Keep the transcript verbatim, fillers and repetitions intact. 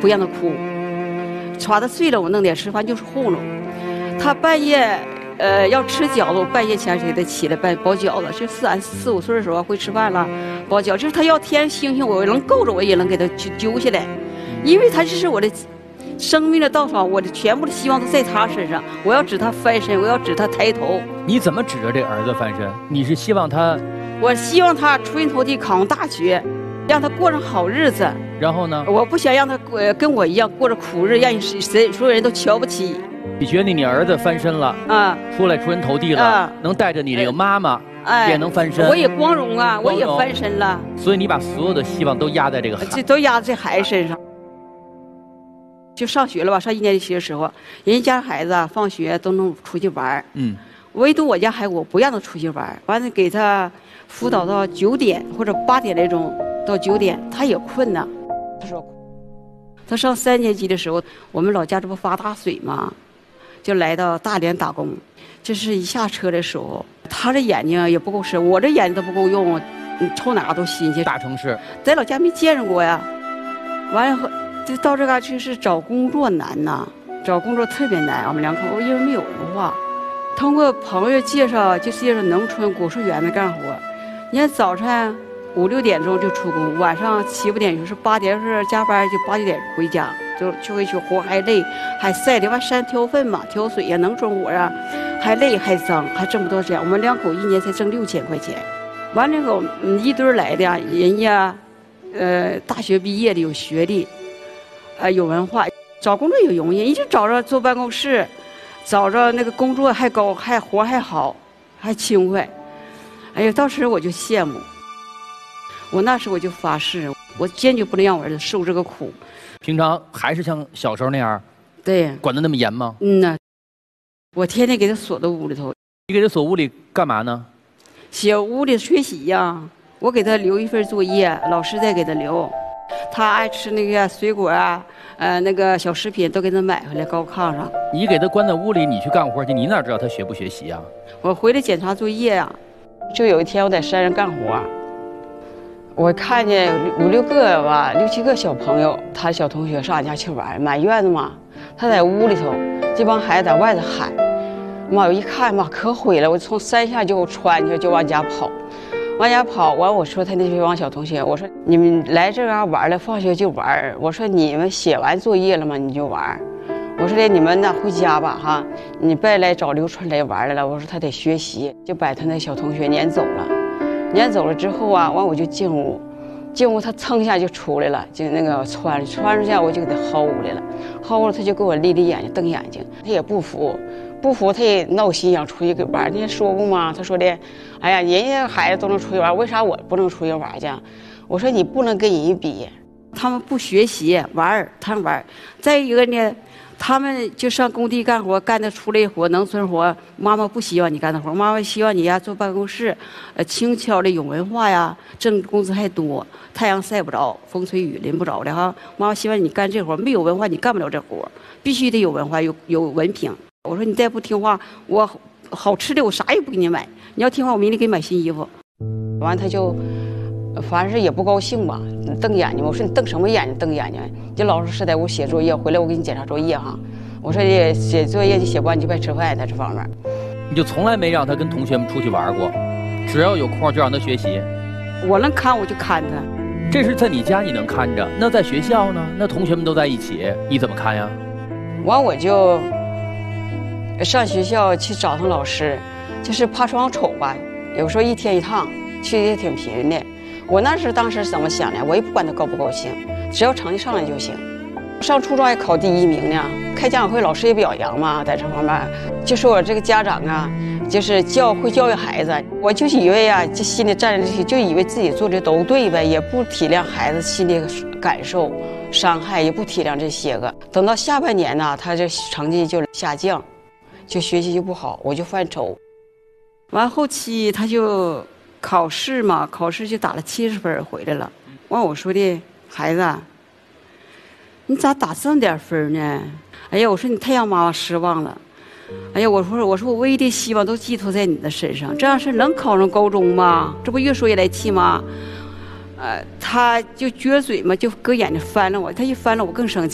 不让他哭，抓他睡了，我弄点吃饭就是糊弄。他半夜呃要吃饺子，我半夜前给他起来包包饺子。就四三四五岁的时候会吃饭了，包饺子。就是他要天星星，我能够着我也能给他揪揪下来，因为他这是我的生命的稻草，我的全部的希望都在他身上。我要指他翻身，我要指他抬头。 你怎么指着这儿子翻身？你是希望他？ 我希望他出人头地，考上大学，让他过上好日子。 然后呢？ 我不想让他呃跟我一样过着苦日，让谁所有人都瞧不起。 你觉得你儿子翻身了啊，出来出人头地了，啊、能带着你这个妈妈，哎，也能翻身， 我也光荣啊，我也翻身了。 所以你把所有的希望都压在这个孩子， 这都压在这孩子身上。就上学了吧，上一年级的时候，人家孩子啊，放学都能出去玩，嗯，唯独我家孩子我不让他出去玩，完了给他辅导到九点或者八点那种，到九点他也困呐。他说，他上三年级的时候，我们老家这不发大水吗？就来到大连打工。这是一下车的时候，他这眼睛也不够使，我这眼睛都不够用，瞅哪都新鲜。 大城市， 在老家没见着过呀。完了后。就到这嘎就是找工作难呐，找工作特别难。我们两口因为没有文化，通过朋友介绍，就介绍农村果树园子干活。你看早上五六点钟就出工，晚上七八点就是八点是加班，就八九点回家，就去回去活还累，还晒的往山挑粪嘛，挑水呀，农村活啊，还累还脏，还挣不多钱。我们两口一年才挣六千块钱。完了后，嗯，一堆来的，人家呃大学毕业的，有学历。呃，有文化，找工作也容易，一直找着坐办公室，找着那个工作还高，还活还好，还轻快。哎呀，当时我就羡慕，我那时我就发誓，我坚决不能让我儿子受这个苦。 平常还是像小时候那样， 对， 管得那么严吗？ 嗯呐，我天天给他锁到屋里头。 你给他锁屋里干嘛呢？ 写屋里学习呀，我给他留一份作业，老师再给他留。他爱吃那个水果啊，呃，那个小食品都给他买回来高炕上。 你给他关在屋里，你去干活去，你哪知道他学不学习啊？ 我回来检查作业啊。就有一天我在山上干活，我看见五六个吧，六七个小朋友，他小同学上俺家去玩，满院子嘛。他在屋里头，这帮孩子在外头喊，妈，我一看嘛，可毁了，我从山下就穿去就往家跑。往家跑完，我说他那帮小同学，我说你们来这嘎玩了，放学就玩。我说你们写完作业了吗？你就玩。我说的你们呢回家吧哈，你别来找刘春来玩来了。我说他得学习，就把他那小同学撵走了。撵走了之后啊，完我就进屋，进屋他蹭一下就出来了，就那个穿穿上下我就给他薅屋来了，薅屋了他就给我立立眼睛瞪眼睛，他也不服。不服他也闹心想出去给玩。那天说过吗？他说的，哎呀，人家孩子都能出去玩，为啥我不能出去玩去？我说你不能跟人比，他们不学习玩，他们玩。再一个呢，他们就上工地干活，干的出类活，农村活。妈妈不希望你干的活，妈妈希望你呀坐办公室，呃，轻巧的有文化呀，挣工资还多，太阳晒不着，风吹雨淋不着的哈。妈妈希望你干这活，没有文化你干不了这活，必须得有文化，有有文凭。我说你再不听话，我好吃的我啥也不给你买。你要听话，我明天给你买新衣服。完他就，反正也不高兴吧，瞪眼睛。我说你瞪什么眼睛？瞪眼睛！你老实是在屋写作业，回来我给你检查作业哈。我说你写作业你写不完，你就别吃饭，在这方面。 你就从来没让他跟同学们出去玩过，只要有空就让他学习。 我能看我就看他。 这是在你家你能看着，那在学校呢？那同学们都在一起，你怎么看呀？ 完我就。上学校去找他老师，就是怕双瞅吧，有时候一天一趟，去的也挺频的。我那时当时怎么想的？我也不管他高不高兴，只要成绩上来就行。上初中还考第一名呢，开家长会老师也表扬嘛，在这方面就说我这个家长啊，就是教会教育孩子。我就以为啊，这心里站着这些，就以为自己做的都对呗，也不体谅孩子心里感受、伤害，也不体谅这些个。等到下半年呢，他这成绩就下降。就学习就不好，我就犯愁。完后期他就考试嘛，考试就打了七十分回来了。完我说的孩子，你咋打这么点分呢？哎呀，我说你太让妈妈失望了。哎呀，我说我说我唯一的希望都寄托在你的身上，这样是能考上高中吗？这不越说越来气吗？呃，他就撅嘴嘛，就搁眼睛翻了我，他一翻了我更生气。